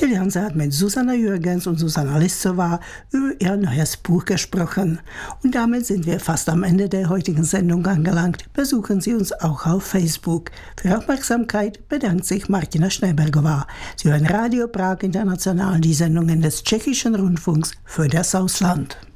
Till Hanse hat mit Susanna Jürgens und Susanna Listowá über ihr neues Buch gesprochen. Und damit sind wir fast am Ende der heutigen Sendung angelangt. Besuchen Sie uns auch auf Facebook. Für Aufmerksamkeit bedankt sich Martina Schneebergová. Sie hören Radio Prag International, die Sendungen des Tschechischen Rundfunks für das Ausland.